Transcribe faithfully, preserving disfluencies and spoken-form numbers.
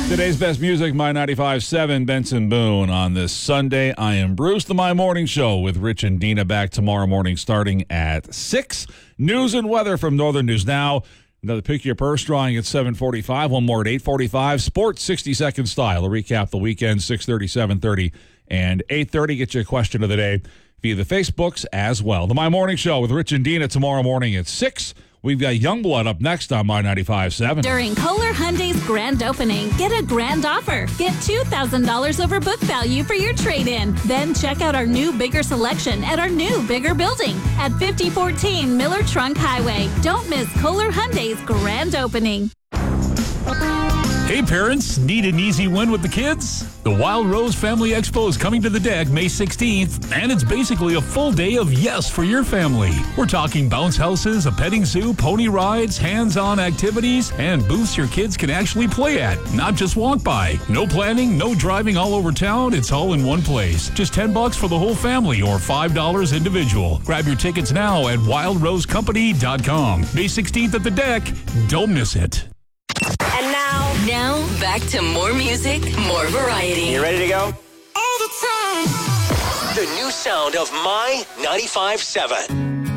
Today's best music, My ninety-five point seven, Benson Boone. On this Sunday, I am Bruce, the My Morning Show with Rich and Dina, back tomorrow morning starting at six. News and weather from Northern News Now. Another Pick Your Purse drawing at seven forty-five, one more at eight forty-five. Sports sixty-second style. A recap the weekend, six thirty, seven thirty, and eight thirty. Get you a question of the day via the Facebooks as well. The My Morning Show with Rich and Dina tomorrow morning at six. We've got Youngblood up next on My ninety-five point seven. During Kohler Hyundai's grand opening, get a grand offer. Get two thousand dollars over book value for your trade-in. Then check out our new, bigger selection at our new, bigger building at fifty fourteen Miller Trunk Highway. Don't miss Kohler Hyundai's grand opening. Hey parents, need an easy win with the kids? The Wild Rose Family Expo is coming to the deck May sixteenth, and it's basically a full day of yes for your family. We're talking bounce houses, a petting zoo, pony rides, hands-on activities, and booths your kids can actually play at, not just walk by. No planning, no driving all over town, it's all in one place. Just ten bucks for the whole family or five dollars individual. Grab your tickets now at wild rose company dot com. May sixteenth at the deck, don't miss it. And now, Now, back to more music, more variety. you ready to go? All the time. The new sound of My ninety-five point seven.